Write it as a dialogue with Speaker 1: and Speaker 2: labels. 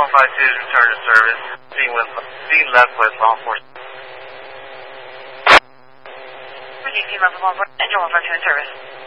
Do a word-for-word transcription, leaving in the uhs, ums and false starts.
Speaker 1: one five two is return to service. Being, with, being left with law enforcement.
Speaker 2: Engine one five two in service.